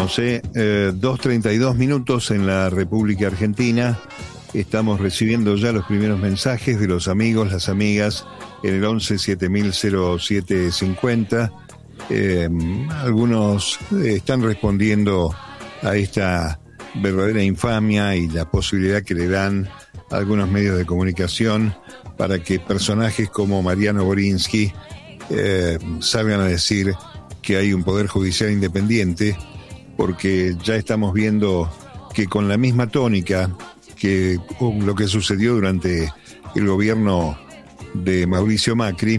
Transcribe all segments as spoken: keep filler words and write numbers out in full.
seguimos, ¿eh? eh dos treinta y dos minutos en la República Argentina. Estamos recibiendo ya los primeros mensajes de los amigos, las amigas, en el once siete mil cero siete cincuenta. Eh, algunos están respondiendo a esta verdadera infamia y la posibilidad que le dan a algunos medios de comunicación para que personajes como Mariano Borinsky eh, salgan a decir que hay un poder judicial independiente, porque ya estamos viendo que con la misma tónica que lo que sucedió durante el gobierno de Mauricio Macri,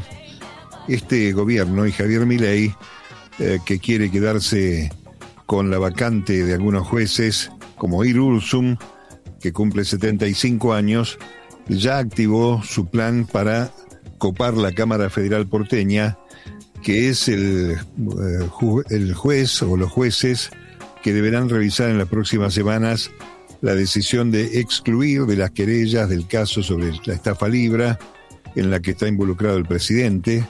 este gobierno y Javier Milei, eh, que quiere quedarse con la vacante de algunos jueces, como Irursum, que cumple setenta y cinco años, ya activó su plan para copar la Cámara Federal porteña, que es el, eh, ju- el juez o los jueces que deberán revisar en las próximas semanas la decisión de excluir de las querellas del caso sobre la estafa Libra, en la que está involucrado el presidente.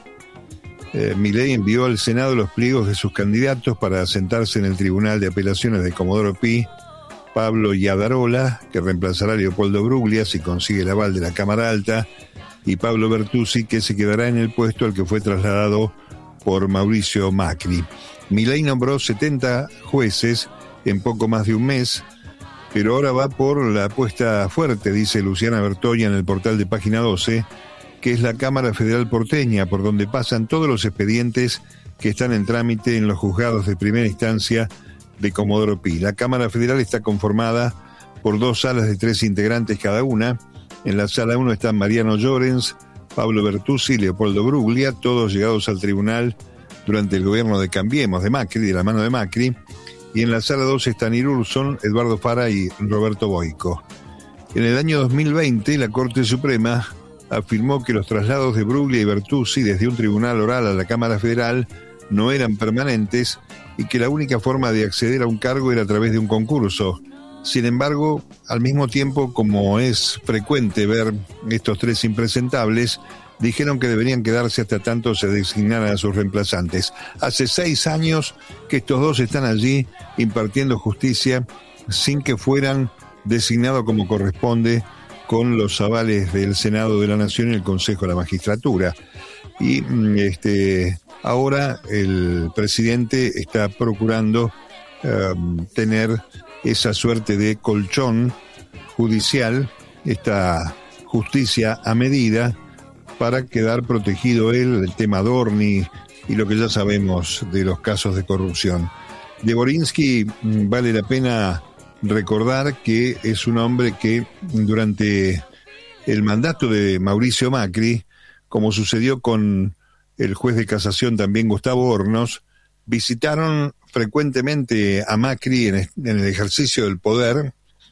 Eh, Milei envió al Senado los pliegos de sus candidatos para sentarse en el Tribunal de Apelaciones de Comodoro Pi: Pablo Iadarola, que reemplazará a Leopoldo Bruglia si consigue el aval de la Cámara Alta, y Pablo Bertuzzi, que se quedará en el puesto al que fue trasladado por Mauricio Macri. Milei nombró setenta jueces en poco más de un mes, pero ahora va por la apuesta fuerte, dice Luciana Bertoya en el portal de Página doce, que es la Cámara Federal porteña, por donde pasan todos los expedientes que están en trámite en los juzgados de primera instancia de Comodoro Pi. La Cámara Federal está conformada por dos salas de tres integrantes cada una. En la sala uno están Mariano Llorens, Pablo Bertuzzi y Leopoldo Bruglia, todos llegados al tribunal durante el gobierno de Cambiemos, de Macri, de la mano de Macri. Y en la sala dos están Irursson, Eduardo Fara y Roberto Boico. En el año dos mil veinte, la Corte Suprema afirmó que los traslados de Bruglia y Bertuzzi desde un tribunal oral a la Cámara Federal no eran permanentes y que la única forma de acceder a un cargo era a través de un concurso. Sin embargo, al mismo tiempo, como es frecuente ver estos tres impresentables, dijeron que deberían quedarse hasta tanto se designaran a sus reemplazantes. Hace seis años que estos dos están allí impartiendo justicia sin que fueran designados como corresponde, con los avales del Senado de la Nación y el Consejo de la Magistratura. Y este ahora el presidente está procurando eh, tener esa suerte de colchón judicial, esta justicia a medida, para quedar protegido él del tema Dorni y lo que ya sabemos de los casos de corrupción. De Borinsky vale la pena recordar que es un hombre que durante el mandato de Mauricio Macri, como sucedió con el juez de casación también Gustavo Hornos, visitaron frecuentemente a Macri en el ejercicio del poder.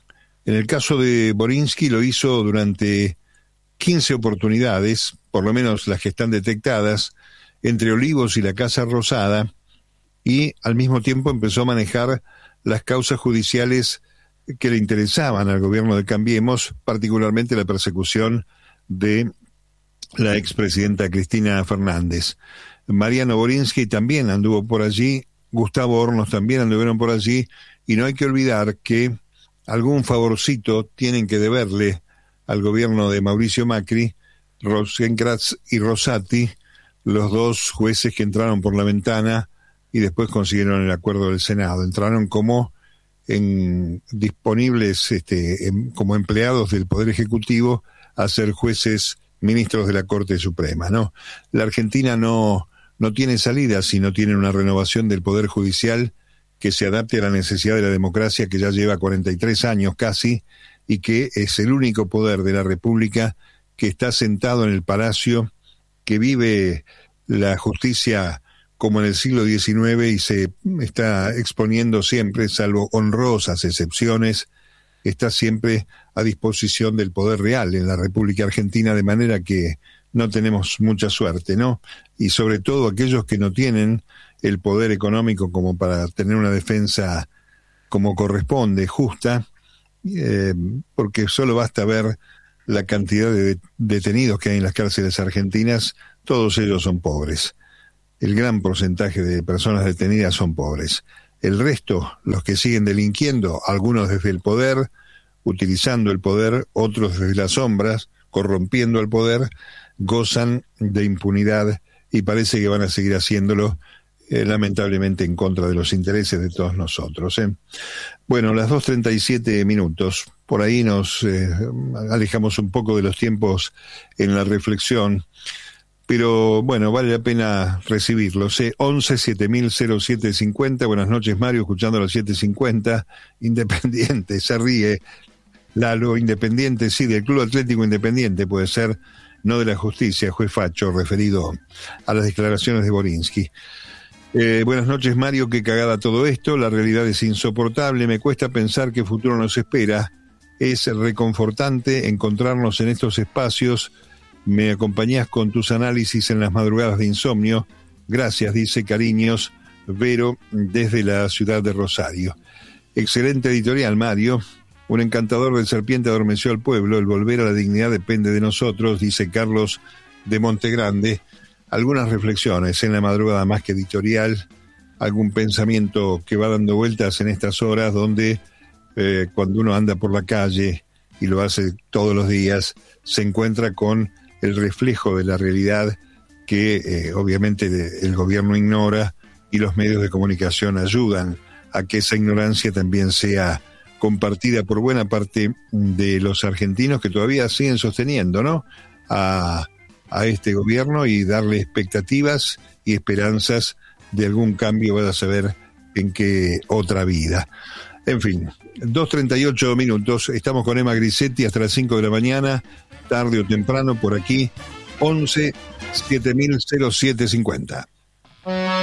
En el caso de Borinsky lo hizo durante quince oportunidades, por lo menos las que están detectadas, entre Olivos y la Casa Rosada, y al mismo tiempo empezó a manejar las causas judiciales que le interesaban al gobierno de Cambiemos, particularmente la persecución de la expresidenta Cristina Fernández. Mariano Borinsky también anduvo por allí, Gustavo Hornos también anduvieron por allí, y no hay que olvidar que algún favorcito tienen que deberle al gobierno de Mauricio Macri, Rosenkratz y Rosati, los dos jueces que entraron por la ventana y después consiguieron el acuerdo del Senado. Entraron como en disponibles, este, en, como empleados del Poder Ejecutivo a ser jueces, ministros de la Corte Suprema, ¿no? La Argentina no, no tiene salida si no tiene una renovación del Poder Judicial que se adapte a la necesidad de la democracia, que ya lleva cuarenta y tres años casi, y que es el único poder de la República que está sentado en el Palacio, que vive la justicia como en el siglo diecinueve y se está exponiendo siempre, salvo honrosas excepciones, está siempre a disposición del poder real en la República Argentina, de manera que no tenemos mucha suerte, ¿no? Y sobre todo aquellos que no tienen el poder económico como para tener una defensa como corresponde, justa, eh, porque solo basta ver la cantidad de detenidos que hay en las cárceles argentinas, todos ellos son pobres. El gran porcentaje de personas detenidas son pobres. El resto, los que siguen delinquiendo, algunos desde el poder, utilizando el poder, otros desde las sombras, corrompiendo el poder, gozan de impunidad y parece que van a seguir haciéndolo, eh, lamentablemente en contra de los intereses de todos nosotros. ¿eh? Bueno, las dos treinta y siete minutos, por ahí nos eh, alejamos un poco de los tiempos en la reflexión, pero bueno, vale la pena recibirlos. ¿eh? once siete mil cero siete cincuenta, buenas noches Mario, escuchando a las siete cincuenta, Independiente, se ríe Lalo, Independiente, sí, del Club Atlético Independiente puede ser, no de la justicia, juez Facho, referido a las declaraciones de Borinsky. Eh, buenas noches Mario, qué cagada todo esto, la realidad es insoportable, me cuesta pensar qué futuro nos espera, es reconfortante encontrarnos en estos espacios, me acompañás con tus análisis en las madrugadas de insomnio, gracias, dice cariños, Vero, desde la ciudad de Rosario. Excelente editorial Mario, un encantador de serpiente adormeció al pueblo, el volver a la dignidad depende de nosotros, dice Carlos de Montegrande. Algunas reflexiones en la madrugada más que editorial, algún pensamiento que va dando vueltas en estas horas donde eh, cuando uno anda por la calle y lo hace todos los días, se encuentra con el reflejo de la realidad que eh, obviamente el gobierno ignora y los medios de comunicación ayudan a que esa ignorancia también sea compartida por buena parte de los argentinos que todavía siguen sosteniendo, ¿no? A, a este gobierno y darle expectativas y esperanzas de algún cambio, vaya a saber en qué otra vida. En fin, dos treinta y ocho minutos, estamos con Emma Grisetti hasta las cinco de la mañana, tarde o temprano por aquí, once siete mil cero siete cincuenta.